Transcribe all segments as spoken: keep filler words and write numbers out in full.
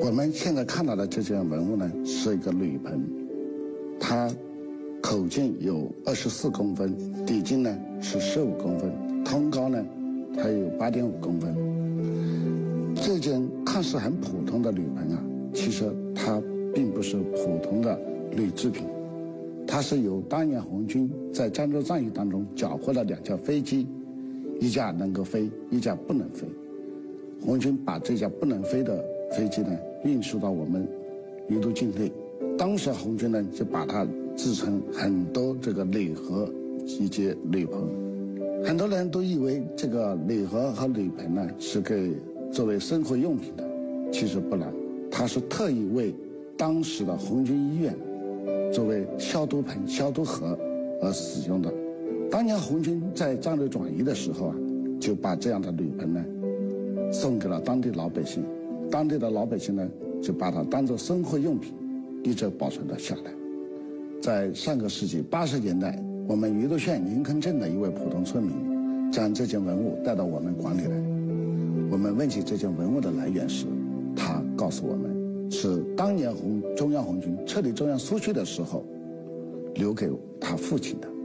我们现在看到的这件文物呢，是一个铝盆，它口径有二十四公分，底径呢是十五公分，通高呢它有八点五公分。这件看似很普通的铝盆啊，其实它并不是普通的铝制品，它是由当年红军在漳州战役当中缴获了两架飞机，一架能够飞，一架不能飞。红军把这架不能飞的飞机呢运输到我们余都境内，当时红军呢就把它制成很多这个铝盒以及铝盆。很多人都以为这个铝盒和铝盆呢是给作为生活用品的，其实不然，它是特意为当时的红军医院作为消毒盆、消毒盒而使用的。当年红军在战略转移的时候啊，就把这样的铝盆呢送给了当地老百姓，当地的老百姓呢就把它当作生活用品，一直保存了下来。在上个世纪八十年代，我们余都县宁坑镇的一位普通村民将这件文物带到我们馆里来。我们问起这件文物的来源时，他告诉我们，是当年红中央红军撤离中央苏区的时候留给他父亲的。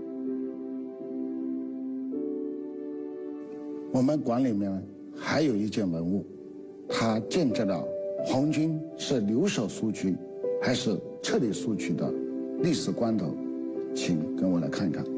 我们馆里面还有一件文物，它见证了红军是留守苏区还是撤离苏区的历史关头，请跟我来看一看。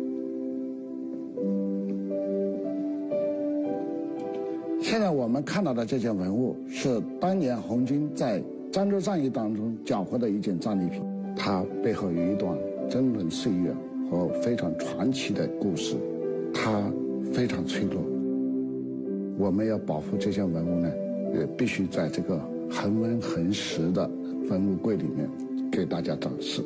现在我们看到的这件文物是当年红军在漳州战役当中缴获的一件战利品，它背后有一段峥嵘岁月和非常传奇的故事，它非常脆弱。我们要保护这件文物呢，也必须在这个恒温恒实的文物柜里面给大家展示。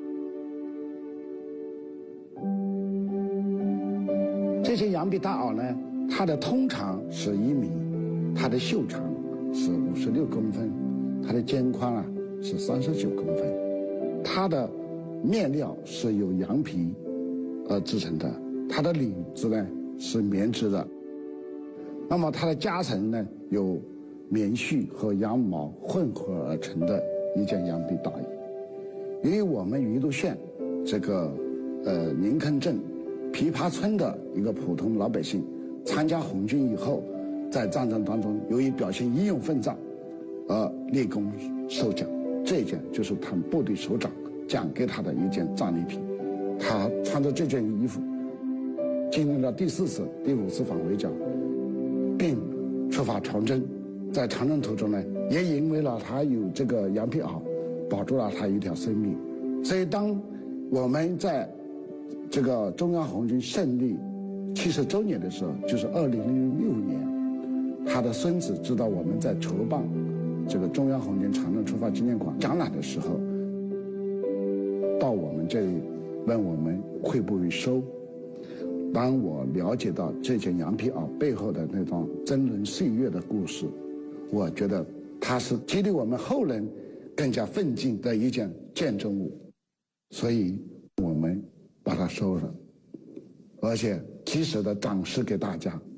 这些羊皮大袄呢，它的通长是一米，它的袖长是五十六公分，它的肩宽啊是三十九公分，它的面料是由羊皮而制成的，它的领子呢是棉织的。那么它的夹层呢，有棉絮和羊毛混合而成的一件羊皮大衣。由于我们余都县这个呃宁坑镇琵琶村的一个普通老百姓参加红军以后，在战争当中由于表现英勇奋战而立功受奖，这一件就是他们部队首长奖给他的一件战利品。他穿着这件衣服经历了第四次、第五次反围剿，并出发长征。在长征途中呢，也因为了他有这个羊皮袄，保住了他一条生命。所以当我们在这个中央红军胜利七十周年的时候，就是二零零六年，他的孙子知道我们在筹办这个中央红军长征出发纪念馆展览的时候，到我们这里问我们会不会收。当我了解到这件羊皮袄背后的那段峥嵘岁月的故事，我觉得它是激励我们后人更加奋进的一件见证物，所以我们把它收了，而且及时的展示给大家。